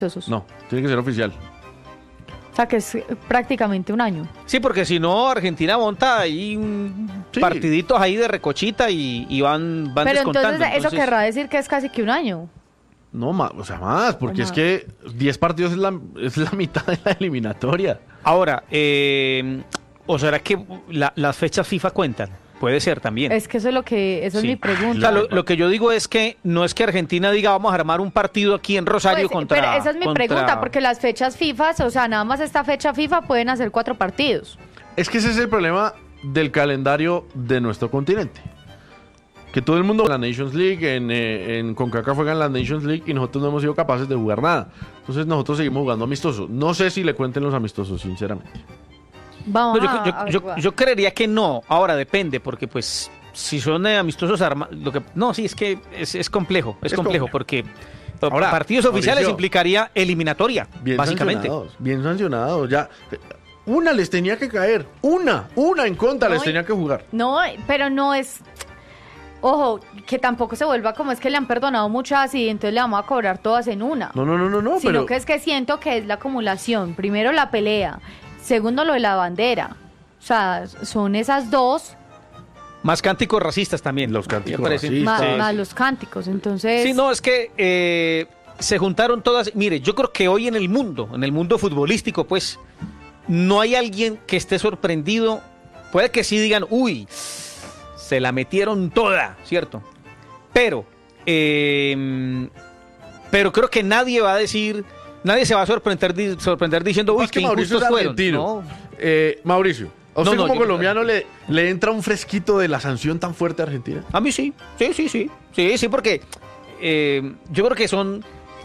No, tiene que ser oficial. O sea, que es prácticamente un año. Sí, porque si no, Argentina monta ahí partiditos ahí de recochita y van pero descontando. Entonces eso querrá decir que es casi que un año. No, o sea, más, porque es que 10 partidos es la mitad de la eliminatoria. Ahora, ¿o será que las fechas FIFA cuentan? Puede ser también. Es que eso es mi pregunta. O sea, lo que yo digo es que no es que Argentina diga vamos a armar un partido aquí en Rosario contra... Pero esa es mi pregunta, porque las fechas FIFA, o sea, nada más esta fecha FIFA pueden hacer 4 partidos. Es que ese es el problema del calendario de nuestro continente. Que todo el mundo en la Nations League, en CONCACAF juegan la Nations League y nosotros no hemos sido capaces de jugar nada. Entonces nosotros seguimos jugando amistosos. No sé si le cuenten los amistosos, sinceramente. Vamos yo creería que no. Ahora depende, porque pues si son amistosos armados, es que es complejo, es complejo porque ahora, partidos oficiales Mauricio, implicaría eliminatoria, bien básicamente. Bien sancionados, ya. Una les tenía que caer, una en contra les tenía que jugar. No, pero no es... Ojo, que tampoco se vuelva como es que le han perdonado muchas y entonces le vamos a cobrar todas en una. No. Sino que es que siento que es la acumulación. Primero la pelea. Segundo, lo de la bandera. O sea, son esas dos. Más cánticos racistas también. Los cánticos racistas. Más los cánticos, entonces... Sí, no, es que se juntaron todas... Mire, yo creo que hoy en el mundo futbolístico, pues, no hay alguien que esté sorprendido. Puede que sí digan, uy, se la metieron toda, ¿cierto? Pero creo que nadie va a decir... Nadie se va a sorprender diciendo, uy, qué injustos fueron. ¿No? Mauricio, ¿a usted como colombiano le entra un fresquito de la sanción tan fuerte a Argentina? A mí sí, sí, porque yo creo que son...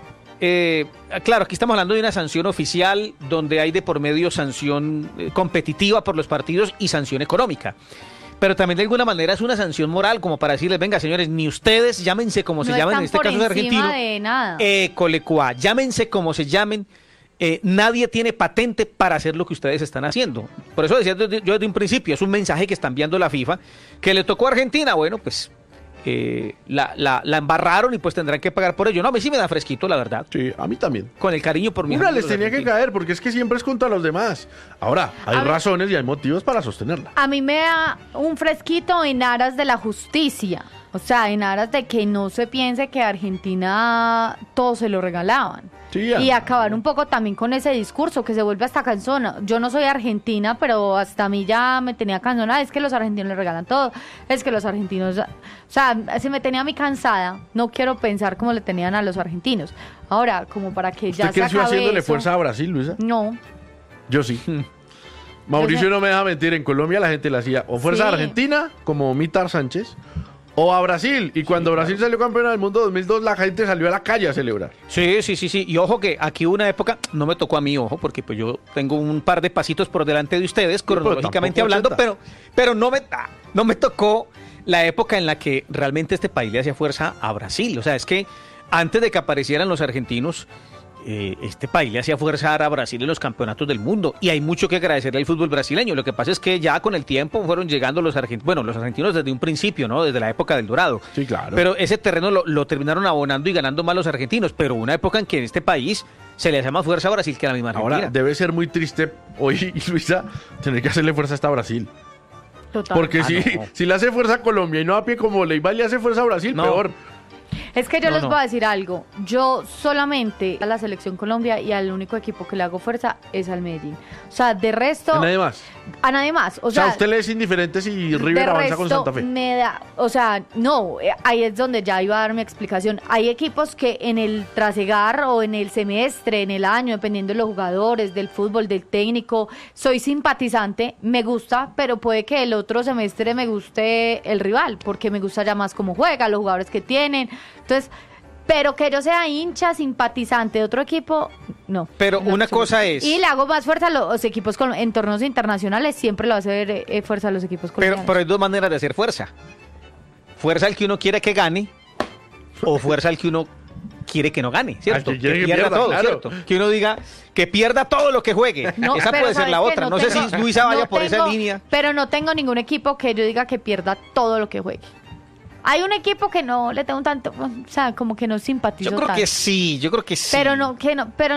claro, aquí estamos hablando de una sanción oficial donde hay de por medio sanción competitiva por los partidos y sanción económica. Pero también de alguna manera es una sanción moral como para decirles, venga señores, ni ustedes llámense como se llamen, en este caso es argentino, colecua, llámense como se llamen, nadie tiene patente para hacer lo que ustedes están haciendo. Por eso decía yo desde un principio, es un mensaje que está enviando la FIFA, que le tocó a Argentina, bueno, pues la embarraron y pues tendrán que pagar por ello. No, a mí sí me da fresquito, la verdad. Sí, a mí también. Con el cariño por mi Una les tenía que caer, porque es que siempre es contra los demás. Ahora, hay razones y hay motivos para sostenerla. A mí me da un fresquito en aras de la justicia. O sea, en aras de que no se piense que a Argentina todo se lo regalaban. Sí, y acabar un poco también con ese discurso que se vuelve hasta cansona. Yo no soy argentina, pero hasta a mí ya me tenía cansona. Es que los argentinos le regalan todo. Es que los argentinos... O sea, se me tenía a mí cansada. No quiero pensar como le tenían a los argentinos. Ahora, como para que ya se acabe ¿Usted creció haciéndole fuerza a Brasil, Luisa? No. Yo sí. Mauricio no me deja mentir. En Colombia la gente le hacía o fuerza a Argentina, como Mitar Sánchez, o a Brasil. Y cuando Brasil salió campeona del mundo 2002, la gente salió a la calle a celebrar. Sí. Y ojo que aquí hubo una época, no me tocó a mí, ojo, porque pues yo tengo un par de pasitos por delante de ustedes, cronológicamente hablando, pero no me tocó la época en la que realmente este país le hacía fuerza a Brasil. O sea, es que antes de que aparecieran los argentinos, este país le hacía fuerza a Brasil en los campeonatos del mundo y hay mucho que agradecerle al fútbol brasileño. Lo que pasa es que ya con el tiempo fueron llegando los argentinos desde un principio, ¿no? Desde la época del Dorado. Sí, claro. Pero ese terreno lo terminaron abonando y ganando más los argentinos, pero una época en que en este país se le hacía más fuerza a Brasil que a la misma Argentina. Ahora debe ser muy triste hoy, Luisa, tener que hacerle fuerza hasta Brasil. Total. Porque si le hace fuerza a Colombia y no a pie como Leiva le hace fuerza a Brasil, peor. Es que yo les voy a decir algo. Yo solamente a la Selección Colombia y al único equipo que le hago fuerza es al Medellín. O sea, de resto... ¿A nadie más? A nadie más. O sea, usted le es indiferente si River avanza con Santa Fe. O sea, no, ahí es donde ya iba a dar mi explicación. Hay equipos que en el trasegar o en el semestre, en el año, dependiendo de los jugadores, del fútbol, del técnico, soy simpatizante, me gusta, pero puede que el otro semestre me guste el rival, porque me gusta ya más cómo juega, los jugadores que tienen. Entonces, pero que yo sea hincha, simpatizante de otro equipo, no. Pero una cosa es... Y le hago más fuerza a los equipos en torneos internacionales, siempre le va a hacer fuerza a los equipos colombianos. Pero hay dos maneras de hacer fuerza. Fuerza al que uno quiere que gane, o fuerza al que uno quiere que no gane, ¿cierto? Que pierda todo, claro. ¿Cierto? Que uno diga que pierda todo lo que juegue. No, esa puede ser la otra. No sé si Luisa vaya por esa línea. Pero no tengo ningún equipo que yo diga que pierda todo lo que juegue. Hay un equipo que no le tengo tanto, o sea, como que no simpatizo Yo creo tanto. que sí, yo creo que sí. Pero no, pero